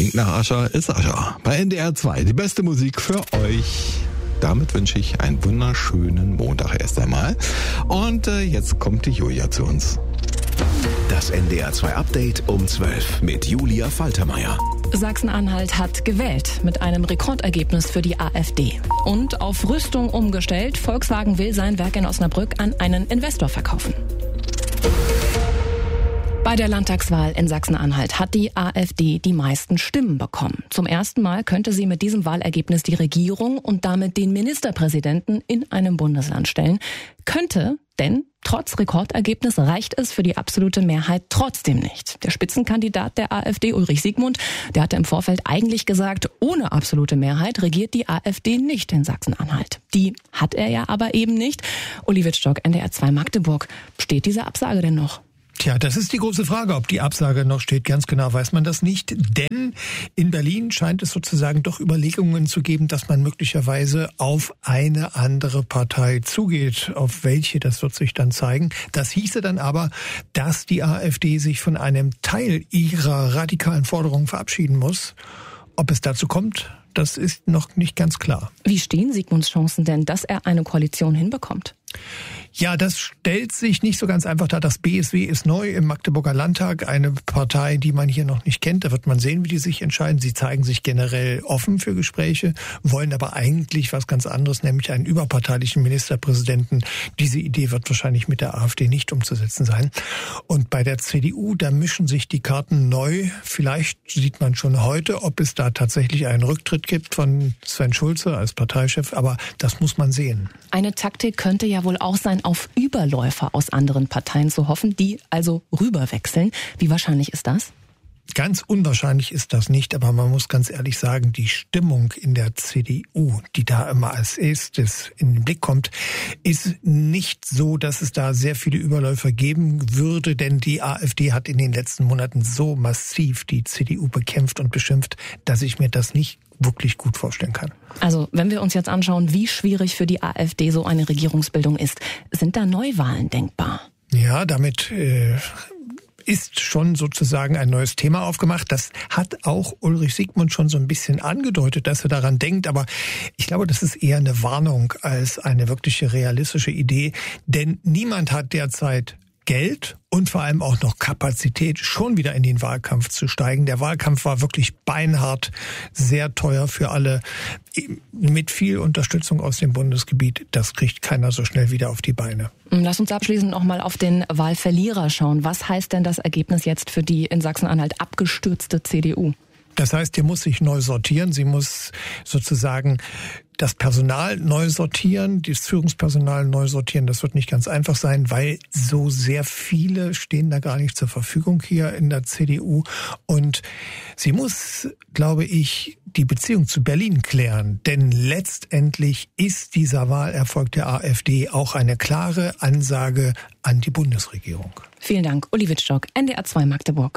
Klingt nach Ascher ist Ascher. Bei NDR 2 die beste Musik für euch. Damit wünsche ich einen wunderschönen Montag erst einmal. Und jetzt kommt die Julia zu uns. Das NDR 2 Update um 12 mit Julia Faltermeier. Sachsen-Anhalt hat gewählt mit einem Rekordergebnis für die AfD. Und auf Rüstung umgestellt. Volkswagen will sein Werk in Osnabrück an einen Investor verkaufen. Bei der Landtagswahl in Sachsen-Anhalt hat die AfD die meisten Stimmen bekommen. Zum ersten Mal könnte sie mit diesem Wahlergebnis die Regierung und damit den Ministerpräsidenten in einem Bundesland stellen. Könnte, denn trotz Rekordergebnis reicht es für die absolute Mehrheit trotzdem nicht. Der Spitzenkandidat der AfD, Ulrich Siegmund, der hatte im Vorfeld eigentlich gesagt, ohne absolute Mehrheit regiert die AfD nicht in Sachsen-Anhalt. Die hat er ja aber eben nicht. Uli Wittstock, NDR 2 Magdeburg. Steht diese Absage denn noch? Tja, das ist die große Frage, ob die Absage noch steht. Ganz genau weiß man das nicht, denn in Berlin scheint es sozusagen doch Überlegungen zu geben, dass man möglicherweise auf eine andere Partei zugeht. Auf welche, das wird sich dann zeigen. Das hieße dann aber, dass die AfD sich von einem Teil ihrer radikalen Forderungen verabschieden muss. Ob es dazu kommt, das ist noch nicht ganz klar. Wie stehen Siegmunds Chancen denn, dass er eine Koalition hinbekommt? Ja, das stellt sich nicht so ganz einfach dar. Das BSW ist neu im Magdeburger Landtag, eine Partei, die man hier noch nicht kennt. Da wird man sehen, wie die sich entscheiden. Sie zeigen sich generell offen für Gespräche, wollen aber eigentlich was ganz anderes, nämlich einen überparteilichen Ministerpräsidenten. Diese Idee wird wahrscheinlich mit der AfD nicht umzusetzen sein. Und bei der CDU, da mischen sich die Karten neu. Vielleicht sieht man schon heute, ob es da tatsächlich einen Rücktritt gibt von Sven Schulze als Parteichef. Aber das muss man sehen. Eine Taktik könnte ja wohl auch sein, auf Überläufer aus anderen Parteien zu hoffen, die also rüberwechseln. Wie wahrscheinlich ist das? Ganz unwahrscheinlich ist das nicht, aber man muss ganz ehrlich sagen, die Stimmung in der CDU, die da immer als erstes in den Blick kommt, ist nicht so, dass es da sehr viele Überläufer geben würde, denn die AfD hat in den letzten Monaten so massiv die CDU bekämpft und beschimpft, dass ich mir das nicht wirklich gut vorstellen kann. Also, wenn wir uns jetzt anschauen, wie schwierig für die AfD so eine Regierungsbildung ist, sind da Neuwahlen denkbar? Ja, damit ist schon sozusagen ein neues Thema aufgemacht. Das hat auch Ulrich Siegmund schon so ein bisschen angedeutet, dass er daran denkt. Aber ich glaube, das ist eher eine Warnung als eine wirkliche realistische Idee. Denn niemand hat derzeit Geld und vor allem auch noch Kapazität, schon wieder in den Wahlkampf zu steigen. Der Wahlkampf war wirklich beinhart, sehr teuer für alle, mit viel Unterstützung aus dem Bundesgebiet. Das kriegt keiner so schnell wieder auf die Beine. Lass uns abschließend noch mal auf den Wahlverlierer schauen. Was heißt denn das Ergebnis jetzt für die in Sachsen-Anhalt abgestürzte CDU? Das heißt, die muss sich neu sortieren. Sie muss sozusagen das Personal neu sortieren, das Führungspersonal neu sortieren. Das wird nicht ganz einfach sein, weil so sehr viele stehen da gar nicht zur Verfügung hier in der CDU. Und sie muss, glaube ich, die Beziehung zu Berlin klären. Denn letztendlich ist dieser Wahlerfolg der AfD auch eine klare Ansage an die Bundesregierung. Vielen Dank, Uli Wittstock, NDR 2 Magdeburg.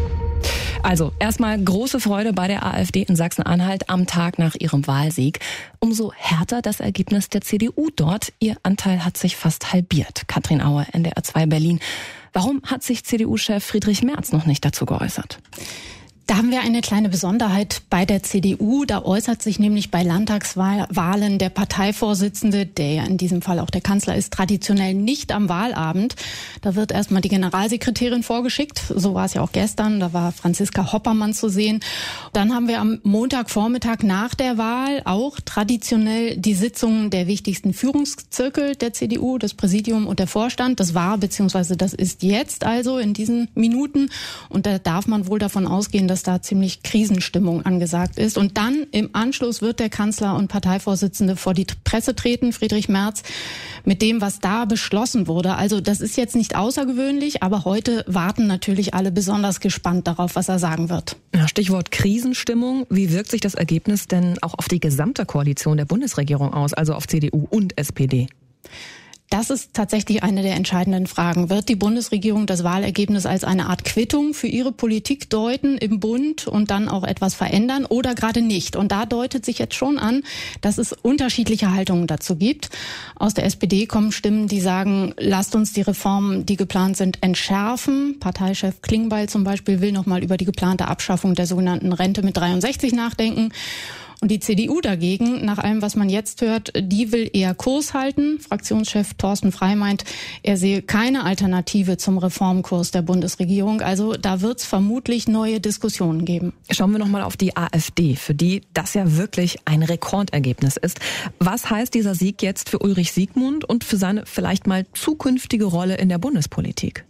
Also erstmal große Freude bei der AfD in Sachsen-Anhalt am Tag nach ihrem Wahlsieg. Umso härter das Ergebnis der CDU dort. Ihr Anteil hat sich fast halbiert. Katrin Auer, NDR 2 Berlin. Warum hat sich CDU-Chef Friedrich Merz noch nicht dazu geäußert? Da haben wir eine kleine Besonderheit bei der CDU. Da äußert sich nämlich bei Landtagswahlen der Parteivorsitzende, der ja in diesem Fall auch der Kanzler ist, traditionell nicht am Wahlabend. Da wird erstmal die Generalsekretärin vorgeschickt. So war es ja auch gestern. Da war Franziska Hoppermann zu sehen. Dann haben wir am Montagvormittag nach der Wahl auch traditionell die Sitzungen der wichtigsten Führungszirkel der CDU, das Präsidium und der Vorstand. Das war bzw. das ist jetzt also in diesen Minuten. Und da darf man wohl davon ausgehen, dass da ziemlich Krisenstimmung angesagt ist. Und dann im Anschluss wird der Kanzler und Parteivorsitzende vor die Presse treten, Friedrich Merz, mit dem, was da beschlossen wurde. Also das ist jetzt nicht außergewöhnlich, aber heute warten natürlich alle besonders gespannt darauf, was er sagen wird. Ja, Stichwort Krisenstimmung. Wie wirkt sich das Ergebnis denn auch auf die gesamte Koalition der Bundesregierung aus, also auf CDU und SPD? Das ist tatsächlich eine der entscheidenden Fragen. Wird die Bundesregierung das Wahlergebnis als eine Art Quittung für ihre Politik deuten im Bund und dann auch etwas verändern oder gerade nicht? Und da deutet sich jetzt schon an, dass es unterschiedliche Haltungen dazu gibt. Aus der SPD kommen Stimmen, die sagen, lasst uns die Reformen, die geplant sind, entschärfen. Parteichef Klingbeil zum Beispiel will noch mal über die geplante Abschaffung der sogenannten Rente mit 63 nachdenken. Und die CDU dagegen, nach allem, was man jetzt hört, die will eher Kurs halten. Fraktionschef Thorsten Frey meint, er sehe keine Alternative zum Reformkurs der Bundesregierung. Also da wird es vermutlich neue Diskussionen geben. Schauen wir nochmal auf die AfD, für die das ja wirklich ein Rekordergebnis ist. Was heißt dieser Sieg jetzt für Ulrich Siegmund und für seine vielleicht mal zukünftige Rolle in der Bundespolitik?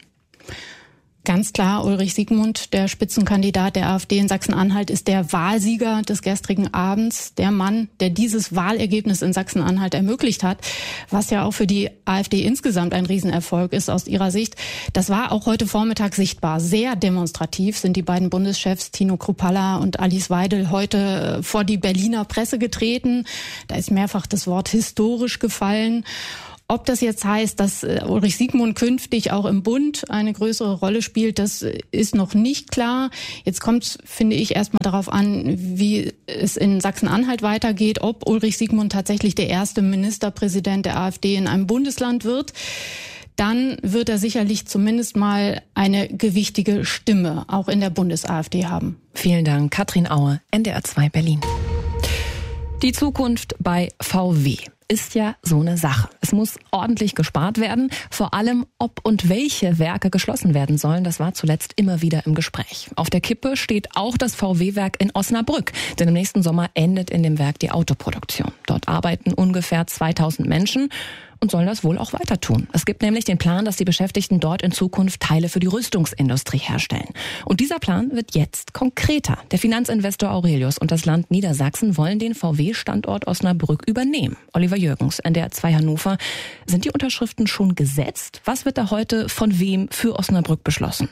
Ganz klar, Ulrich Siegmund, der Spitzenkandidat der AfD in Sachsen-Anhalt, ist der Wahlsieger des gestrigen Abends, der Mann, der dieses Wahlergebnis in Sachsen-Anhalt ermöglicht hat, was ja auch für die AfD insgesamt ein Riesenerfolg ist aus ihrer Sicht. Das war auch heute Vormittag sichtbar. Sehr demonstrativ sind die beiden Bundeschefs Tino Kruppalla und Alice Weidel heute vor die Berliner Presse getreten. Da ist mehrfach das Wort historisch gefallen. Ob das jetzt heißt, dass Ulrich Siegmund künftig auch im Bund eine größere Rolle spielt, das ist noch nicht klar. Jetzt kommt es, finde ich, erstmal darauf an, wie es in Sachsen-Anhalt weitergeht, ob Ulrich Siegmund tatsächlich der erste Ministerpräsident der AfD in einem Bundesland wird. Dann wird er sicherlich zumindest mal eine gewichtige Stimme auch in der Bundes-AfD haben. Vielen Dank, Katrin Aue, NDR 2 Berlin. Die Zukunft bei VW ist ja so eine Sache. Es muss ordentlich gespart werden. Vor allem, ob und welche Werke geschlossen werden sollen, das war zuletzt immer wieder im Gespräch. Auf der Kippe steht auch das VW-Werk in Osnabrück, denn im nächsten Sommer endet in dem Werk die Autoproduktion. Dort arbeiten ungefähr 2000 Menschen und sollen das wohl auch weiter tun. Es gibt nämlich den Plan, dass die Beschäftigten dort in Zukunft Teile für die Rüstungsindustrie herstellen. Und dieser Plan wird jetzt konkreter. Der Finanzinvestor Aurelius und das Land Niedersachsen wollen den VW-Standort Osnabrück übernehmen. Oliver Jürgens, NDR 2 Hannover. Sind die Unterschriften schon gesetzt? Was wird da heute von wem für Osnabrück beschlossen?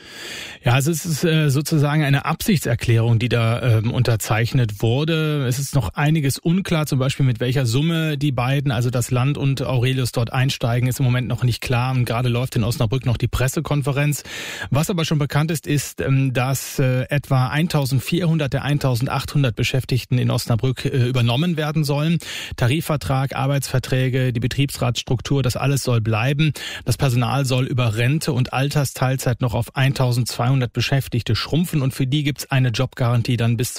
Ja, also es ist sozusagen eine Absichtserklärung, die da unterzeichnet wurde. Es ist noch einiges unklar, zum Beispiel mit welcher Summe die beiden, also das Land und Aurelius, dort einsteigen, ist im Moment noch nicht klar. Und gerade läuft in Osnabrück noch die Pressekonferenz. Was aber schon bekannt ist, dass etwa 1400 der 1800 Beschäftigten in Osnabrück übernommen werden sollen. Tarifvertrag, Arbeitsverträge, die Betriebsratsstruktur, das alles soll bleiben. Das Personal soll über Rente und Altersteilzeit noch auf 1200 Beschäftigte schrumpfen und für die gibt's eine Jobgarantie dann bis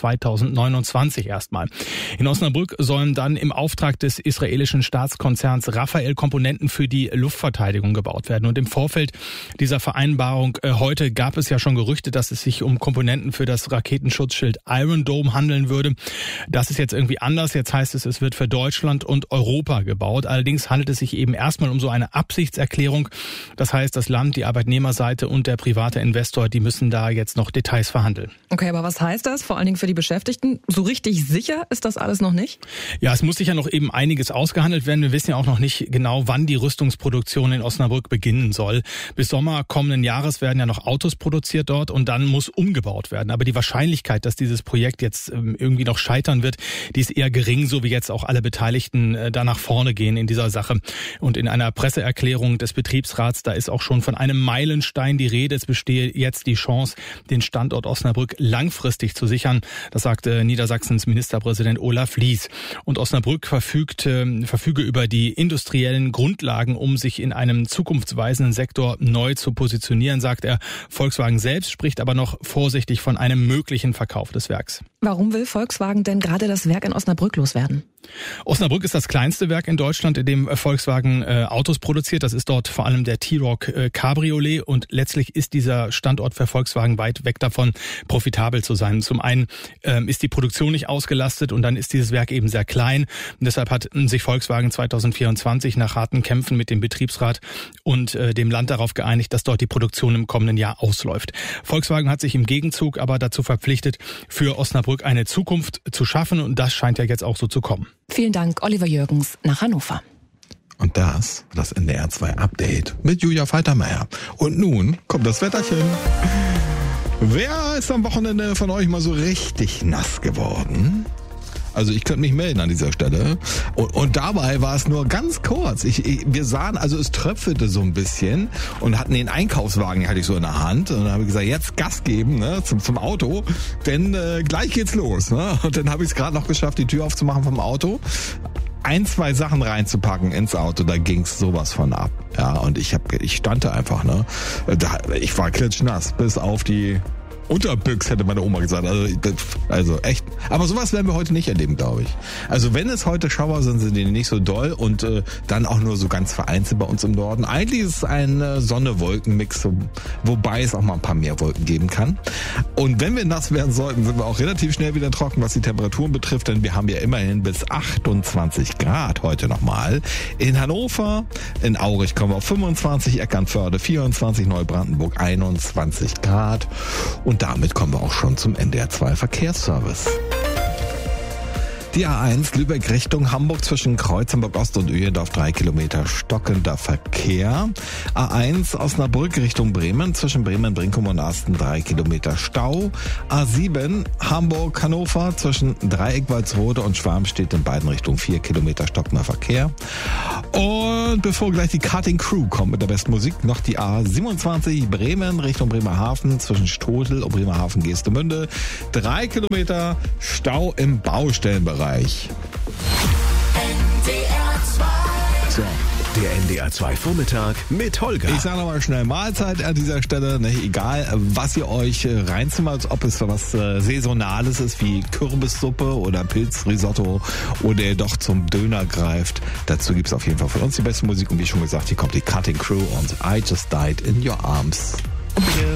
2029 erstmal. In Osnabrück sollen dann im Auftrag des israelischen Staatskonzerns Rafael Komponenten für die Luftverteidigung gebaut werden. Und im Vorfeld dieser Vereinbarung heute gab es ja schon Gerüchte, dass es sich um Komponenten für das Raketenschutzschild Iron Dome handeln würde. Das ist jetzt irgendwie anders. Jetzt heißt es, es wird für Deutschland und Europa gebaut. Allerdings handelt es sich eben erstmal um so eine Absichtserklärung. Das heißt, das Land, die Arbeitnehmerseite und der private Investor, die müssen da jetzt noch Details verhandeln. Okay, aber was heißt das? Vor allen Dingen für die Beschäftigten. So richtig sicher ist das alles noch nicht? Ja, es muss sicher noch eben einiges ausgehandelt werden. Wir wissen ja auch noch nicht genau, wann die Rüstungsproduktion in Osnabrück beginnen soll. Bis Sommer kommenden Jahres werden ja noch Autos produziert dort und dann muss umgebaut werden. Aber die Wahrscheinlichkeit, dass dieses Projekt jetzt irgendwie noch scheitern wird, die ist eher gering, so wie jetzt auch alle Beteiligten da nach vorne gehen in dieser Sache. Und in einer Presseerklärung des Betriebsrats, da ist auch schon von einem Meilenstein die Rede. Es bestehe jetzt die Chance, den Standort Osnabrück langfristig zu sichern. Das sagte Niedersachsens Ministerpräsident Olaf Lies. Und Osnabrück verfüge über die industriellen Grundlagen, um sich in einem zukunftsweisenden Sektor neu zu positionieren, sagt er. Volkswagen selbst spricht aber noch vorsichtig von einem möglichen Verkauf des Werks. Warum will Volkswagen denn gerade das Werk in Osnabrück loswerden? Osnabrück ist das kleinste Werk in Deutschland, in dem Volkswagen Autos produziert. Das ist dort vor allem der T-Roc Cabriolet und letztlich ist dieser Standort für Volkswagen weit weg davon, profitabel zu sein. Zum einen ist die Produktion nicht ausgelastet und dann ist dieses Werk eben sehr klein. Und deshalb hat sich Volkswagen 2024 nach harten Kämpfen mit dem Betriebsrat und dem Land darauf geeinigt, dass dort die Produktion im kommenden Jahr ausläuft. Volkswagen hat sich im Gegenzug aber dazu verpflichtet, für Osnabrück eine Zukunft zu schaffen und das scheint ja jetzt auch so zu kommen. Vielen Dank, Oliver Jürgens nach Hannover. Und das NDR 2 Update mit Julia Faltermeier. Und nun kommt das Wetterchen. Wer ist am Wochenende von euch mal so richtig nass geworden? Also ich könnte mich melden an dieser Stelle. Und dabei war es nur ganz kurz. Wir sahen, also es tröpfelte so ein bisschen und hatten den Einkaufswagen, hatte ich so in der Hand. Und dann habe ich gesagt, jetzt Gas geben, ne, zum Auto, denn gleich geht's los. Ne? Und dann habe ich es gerade noch geschafft, die Tür aufzumachen vom Auto. 1, 2 Sachen reinzupacken ins Auto, da ging's sowas von ab. Ja, und ich stand da einfach, ne? Ich war klitschnass, bis auf die Unterbüchs, hätte meine Oma gesagt. Also echt. Aber sowas werden wir heute nicht erleben, glaube ich. Also wenn es heute Schauer sind, sind die nicht so doll und dann auch nur so ganz vereinzelt bei uns im Norden. Eigentlich ist es ein Sonne-Wolken-Mix, wobei es auch mal ein paar mehr Wolken geben kann. Und wenn wir nass werden sollten, sind wir auch relativ schnell wieder trocken, was die Temperaturen betrifft, denn wir haben ja immerhin bis 28 Grad heute nochmal. In Hannover, in Aurich kommen wir auf 25, Eckernförde 24, Neubrandenburg 21 Grad. Und damit kommen wir auch schon zum NDR 2 Verkehrsservice. Die A1 Lübeck Richtung Hamburg zwischen Kreuzenburg Ost und Öhendorf 3 Kilometer stockender Verkehr. A1 Osnabrück Richtung Bremen zwischen Bremen-Brinkum und Asten 3 Kilometer Stau. A7 Hamburg-Hannover zwischen Dreieck-Walsrode und Schwarmstedt in beiden Richtungen 4 Kilometer stockender Verkehr. Und bevor gleich die Karting Crew kommt mit der besten Musik, noch die A27 Bremen Richtung Bremerhaven zwischen Stotel und Bremerhaven-Geestemünde. 3 Kilometer Stau im Baustellenbereich. So, der NDR 2 Vormittag mit Holger. Ich sage nochmal schnell Mahlzeit an dieser Stelle. Ne, egal, was ihr euch reinzimmert, ob es was Saisonales ist wie Kürbissuppe oder Pilzrisotto oder ihr doch zum Döner greift. Dazu gibt es auf jeden Fall von uns die beste Musik. Und wie schon gesagt, hier kommt die Cutting Crew und I Just Died in Your Arms.